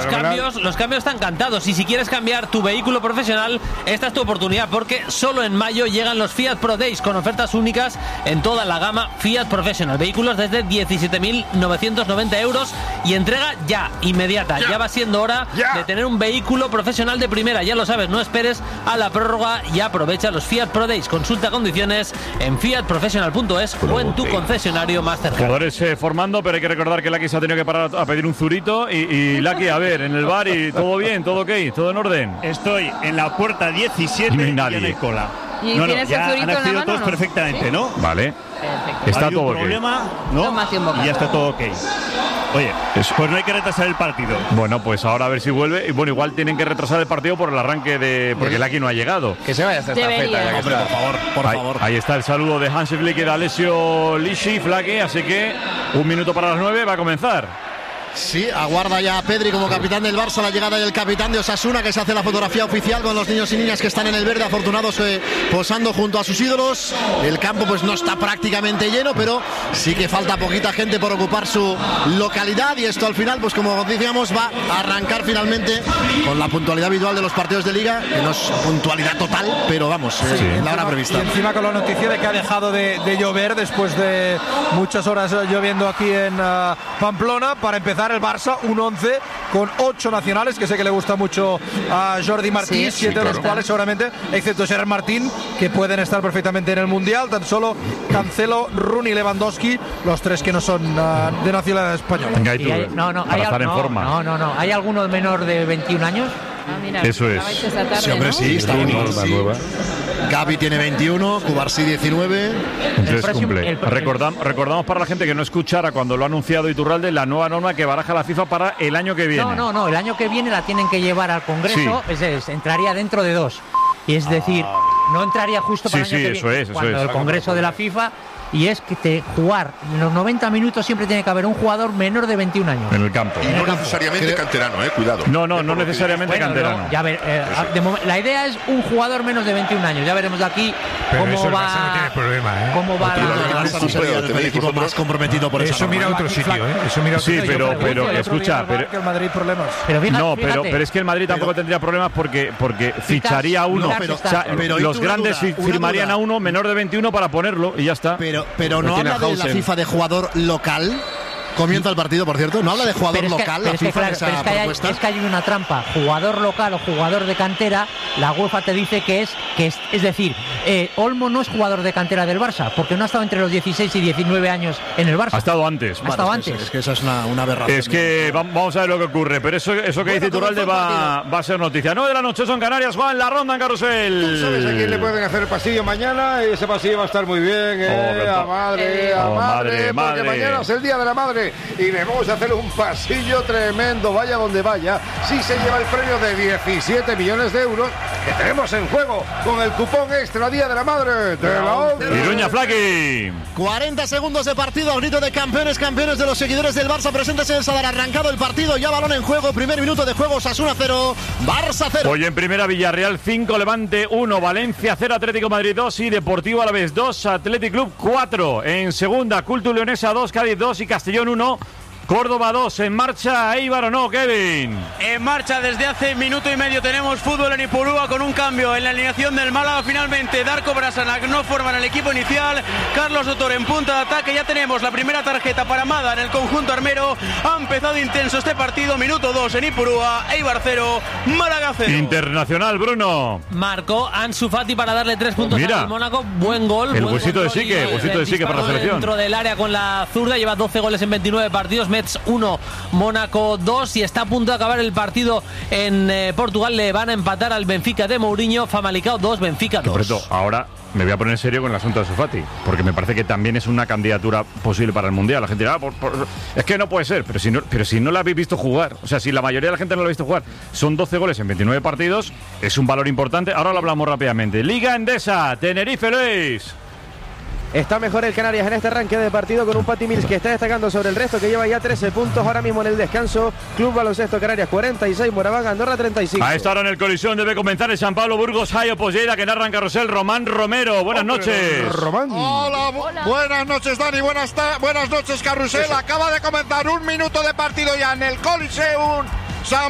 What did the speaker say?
los cambios están cantados. Y si quieres cambiar tu vehículo profesional, esta es tu oportunidad, porque solo en mayo llegan los Fiat Pro Days con ofertas únicas en toda la gama Fiat Professional. Vehículos desde 17.990 euros y entrega ya, inmediata. Ya va siendo hora de tener un vehículo profesional de primera. Ya lo sabes, no esperes a la prórroga y aprovecha los Fiat Pro Days. Consulta condiciones en fiatprofessional.es o en tu concesionario más cercano. Jugadores formando, pero hay que recordar que Lucky se ha tenido que parar a pedir un zurito y Lucky, a ver, en el bar y todo bien, todo ok, todo en orden. Estoy en la puerta 17 no hay y nadie. no hay cola. ¿Y No, tienes ya el zurito han en la accedido mano, todos no? perfectamente, ¿Sí? ¿no? Vale. Perfecto. Está ¿Hay todo un ok. problema? ¿No? Tómate un bocado. Y ya está todo ok. Oye, pues no hay que retrasar el partido. Bueno, pues ahora a ver si vuelve. Y bueno, igual tienen que retrasar el partido por el arranque de... Porque Lucky no ha llegado. Que se vaya esta Debería. estafeta. Ya que Hombre, está. por favor. Ahí está el saludo de Hansi Flick y de Alessio Lisci, Flaque, así que 1 minuto para las 9 va a comenzar. Sí, aguarda ya a Pedri como capitán del Barça la llegada del capitán de Osasuna, que se hace la fotografía oficial con los niños y niñas que están en el verde, afortunados posando junto a sus ídolos. El campo pues no está prácticamente lleno, pero sí que falta poquita gente por ocupar su localidad, y esto al final, pues como decíamos, va a arrancar finalmente con la puntualidad habitual de los partidos de Liga, que no es puntualidad total, pero vamos, en la hora prevista. Y encima con la noticia de que ha dejado de llover después de muchas horas lloviendo aquí en Pamplona, para empezar el Barça, un 11 con 8 nacionales, que sé que le gusta mucho a Jordi Martí, 7 de los cuales seguramente, excepto Gerard Martín, que pueden estar perfectamente en el Mundial, tan solo Cancelo, Rooney, Lewandowski, los 3 que no son de nacionalidad española. Venga, y tú, para estar en forma. No. ¿Hay alguno menor de 21 años? Ah, mira, Eso es. estabais esta tarde, Sí, hombre, ¿no? sí, está unido. Norma nueva. Gavi tiene 21, Cubarsí 19. Entonces próximo- cumple. el- Recordamos para la gente que no escuchara cuando lo ha anunciado Iturralde la nueva norma que baraja la FIFA para el año que viene. No, el año que viene la tienen que llevar al Congreso, entraría dentro de 2. Y es decir, no entraría justo para Sí, el año que eso viene, es, eso cuando es. el Congreso de la FIFA, y es que jugar en los 90 minutos siempre tiene que haber un jugador menor de 21 años. En el campo. Y no necesariamente canterano, cuidado. No necesariamente Bueno, canterano. ya ver, la idea es un jugador menos de 21 años. Ya veremos de aquí Pero cómo eso el va. Barça no tiene problema, ¿eh? Cómo va El la. Barça no sería el equipo más comprometido por eso. Eso mira a otro sitio, ¿eh? Eso mira a otro Sí, sitio. pero El otro escucha, día que el Madrid problemas. Pero fíjate, no, fíjate. pero es que el Madrid tampoco tendría problemas porque ficharía a uno. no, pero- O sea, pero los una grandes duda, una firmarían duda. a uno menor de 21 para ponerlo y ya está. Pero Lo no tiene habla de la Hausen. FIFA de jugador local. Comienza el partido, por cierto. No habla de jugador Pero es que, local, pero la es que, FIFA, claro, en esa pero es que hay, propuesta. es que hay una trampa. Jugador local o jugador de cantera, la UEFA te dice que es decir, Olmo no es jugador de cantera del Barça, porque no ha estado entre los 16 y 19 años en el Barça. Ha estado antes. Ha estado Vale, antes. Es que eso es una aberración. Es que vamos a ver lo que ocurre, pero eso que dice Iturralde va a ser noticia. 9 de la noche son Canarias, Juan, la ronda en Carrusel. ¿Sabes a quién le pueden hacer el pasillo mañana? Y ese pasillo va a estar muy bien, qué a madre, Oh, madre, porque madre. mañana es el Día de la Madre y le vamos a hacer un pasillo tremendo, vaya donde vaya. Sí se lleva el premio de 17 millones de euros que tenemos en juego con el cupón extra Día de la Madre de la ONCE. Iruña Flaqui. 40 segundos de partido, grito de campeones de los seguidores del Barça presentes en el Sadar. Arrancado el partido, ya balón en juego, primer minuto de juego, Osasuna 0, Barça 0. Hoy en primera, Villarreal 5, Levante 1, Valencia 0, Atlético Madrid 2 y Deportivo Alavés 2, Athletic Club 4. En segunda, Cultu Leonesa 2, Cádiz 2 y Castellón 1. Córdoba 2, en marcha Eibar o no, Kevin. En marcha desde hace minuto y medio tenemos fútbol en Ipurúa con un cambio en la alineación del Málaga. Finalmente Darko Brasanac no forman el equipo inicial. Carlos Dotor en punta de ataque. Ya tenemos la primera tarjeta para Mada en el conjunto armero. Ha empezado intenso este partido. Minuto 2 en Ipurúa. Eibar 0, Málaga 0. Internacional, Bruno. Marcó Ansu Fati para darle 3 puntos Mira. al Mónaco. Buen gol. El buen huesito de control Sique, y huesito de Sique para la disparo selección. Dentro del área con la zurda. Lleva 12 goles en 29 partidos. Metz 1, Mónaco 2. Y está a punto de acabar el partido en Portugal. Le van a empatar al Benfica de Mourinho. Famalicão 2, Benfica 2. Por cierto, ahora me voy a poner en serio con el asunto de Ansu Fati, porque me parece que también es una candidatura posible para el Mundial. La gente dirá, es que no puede ser, pero si no la habéis visto jugar, o sea, si la mayoría de la gente no lo ha visto jugar, son 12 goles en 29 partidos, es un valor importante. Ahora lo hablamos rápidamente. Liga Endesa, Tenerife, Luis. Está mejor el Canarias en este arranque de partido con un Pati Mills que está destacando sobre el resto, que lleva ya 13 puntos ahora mismo en el descanso. Club Baloncesto Canarias 46, Moraván Andorra 35. A esta hora en el colisión debe comenzar el San Pablo Burgos Hayo Pollera, que narra en Carrusel Román Romero. Buenas noches. Hola, buenas noches Dani, buenas noches Carrusel. Acaba de comenzar un minuto de partido ya en el Coliseum San